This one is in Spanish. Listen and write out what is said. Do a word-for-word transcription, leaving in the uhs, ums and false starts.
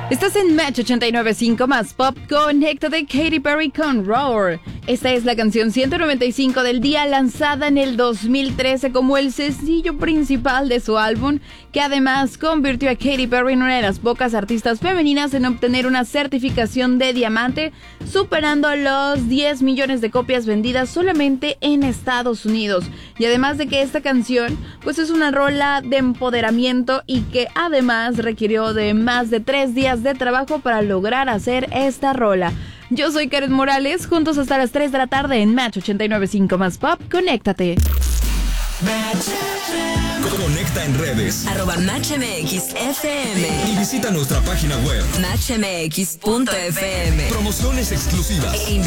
Estás en Match ochenta y nueve punto cinco más Pop. Conéctate, Katy Perry con Roar. Esta es la canción ciento noventa y cinco del día, lanzada en el dos mil trece como el sencillo principal de su álbum, que además convirtió a Katy Perry en una de las pocas artistas femeninas en obtener una certificación de diamante, superando los diez millones de copias vendidas solamente en Estados Unidos. Y además de que esta canción pues es una rola de empoderamiento y que además requirió de más de tres días de trabajo para lograr hacer esta rola. Yo soy Karen Morales, juntos hasta las tres de la tarde en Match ochenta y nueve punto cinco más Pop. Conéctate. Conecta en redes arroba Match M X F M y visita nuestra página web match m x punto f m. Promociones exclusivas E